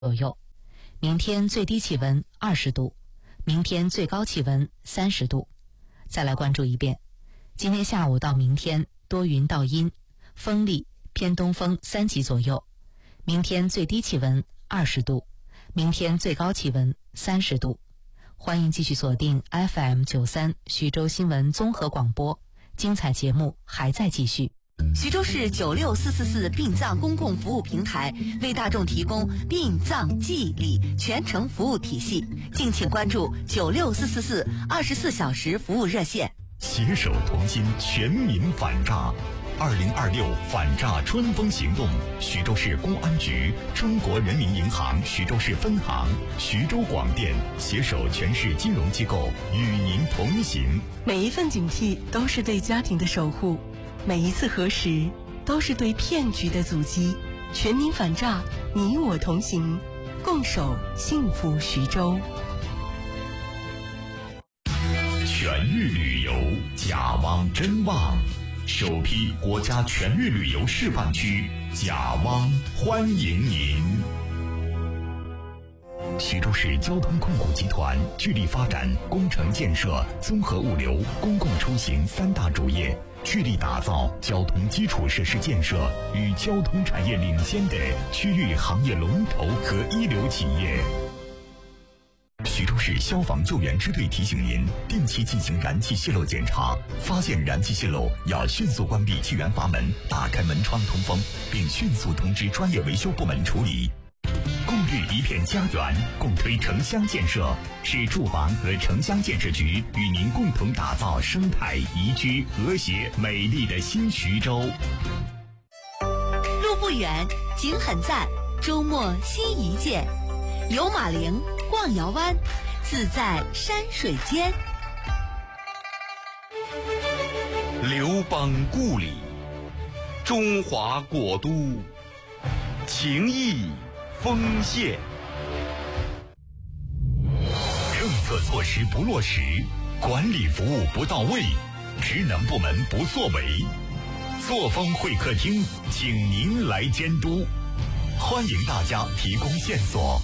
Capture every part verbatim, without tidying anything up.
左右，明天最低气温二十度，明天最高气温三十度。再来关注一遍，今天下午到明天多云到阴，风力偏东风三级左右，明天最低气温二十度，明天最高气温三十度。欢迎继续锁定 F M 九三徐州新闻综合广播，精彩节目还在继续。 徐州市九六四四四殡葬公共服务平台为大众提供殡葬祭礼全程服务体系，敬请关注九六四四四二十四小时服务热线。 携手同心，全民反诈。二零二六反诈春风行动，徐州市公安局、中国人民银行徐州市分行、徐州广电携手全市金融机构与您同行。 每一份警惕都是对家庭的守护，每一次核实都是对骗局的阻击。全民反诈，你我同行，共守幸福徐州。 全域旅游，甲汪真旺，首批国家全域旅游示范区甲汪欢迎您。徐州市交通控股集团聚力发展工程建设、综合物流、公共出行三大主业，聚力打造交通基础设施建设与交通产业领先的区域行业龙头和一流企业。徐州市消防救援支队提醒您，定期进行燃气泄漏检查，发现燃气泄漏要迅速关闭气源阀门，打开门窗通风，并迅速通知专业维修部门处理。共绿一片家园，共推城乡建设，市住房和城乡建设局与您共同打造生态宜居、和谐、美丽的新徐州。 路不远，景很赞，周末新一见，游马陵，逛瑶湾，自在山水间。 刘邦故里，中华国都，情谊丰县。 政策措施不落实，管理服务不到位，职能部门不作为，作风会客厅请您来监督，欢迎大家提供线索。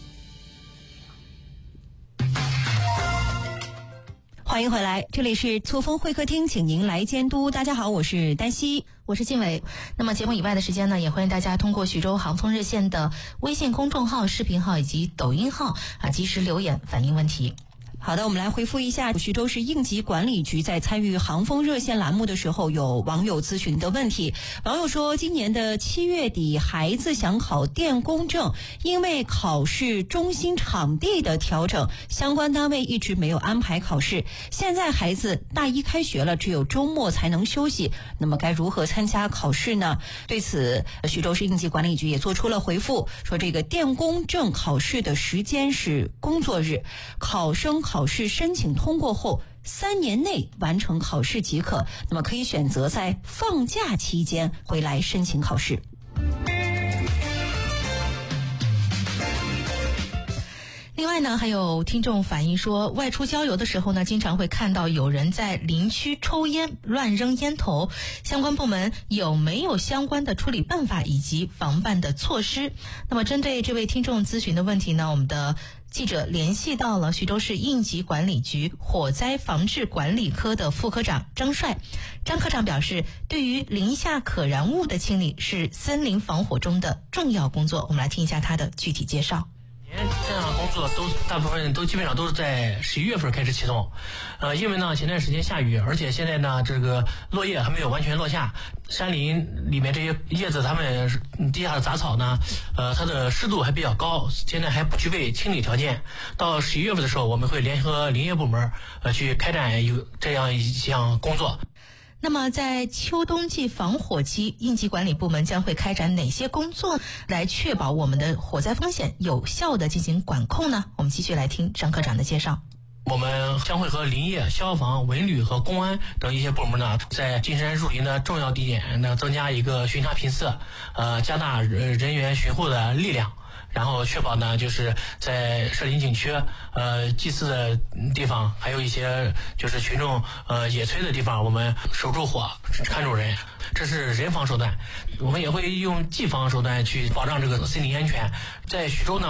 欢迎回来，这里是错峰会客厅，请您来监督。大家好，我是丹曦， 我是静伟。那么节目以外的时间呢，也欢迎大家通过徐州航风热线的微信公众号、视频号以及抖音号啊，及时留言反映问题。 好的，我们来回复一下徐州市应急管理局在参与航风热线栏目的时候，有网友咨询的问题。网友说，今年的七月底，孩子想考电工证，因为考试中心场地的调整，相关单位一直没有安排考试。现在孩子大一开学了，只有周末才能休息，那么该如何参加考试呢？对此，徐州市应急管理局也做出了回复，说这个电工证考试的时间是工作日，考生考考试申请通过后，三年内完成考试即可。那么可以选择在放假期间回来申请考试。 另外呢，还有听众反映说，外出郊游的时候呢，经常会看到有人在林区抽烟、乱扔烟头，相关部门有没有相关的处理办法以及防范的措施？那么针对这位听众咨询的问题呢，我们的记者联系到了徐州市应急管理局火灾防治管理科的副科长张帅。张科长表示，对于林下可燃物的清理是森林防火中的重要工作。我们来听一下他的具体介绍。 这样的工作都大部分都基本上都是在十一月份开始启动，呃，因为呢前段时间下雨，而且现在呢这个落叶还没有完全落下，山林里面这些叶子它们地下的杂草呢，呃，它的湿度还比较高，现在还不具备清理条件。到十一月份的时候，我们会联合林业部门呃去开展有这样一项工作。 那么在秋冬季防火期，应急管理部门将会开展哪些工作来确保我们的火灾风险有效的进行管控呢？我们继续来听张科长的介绍。 我们将会和林业、消防、文旅和公安等一些部门呢，在进山入林的重要地点呢，增加一个巡查频次，呃，加大人员巡护的力量。然后确保呢，就是在设林景区、呃祭祀的地方，还有一些就是群众呃野炊的地方，我们守住火，看住人，这是人防手段。我们也会用技防手段去保障这个森林安全。在徐州呢。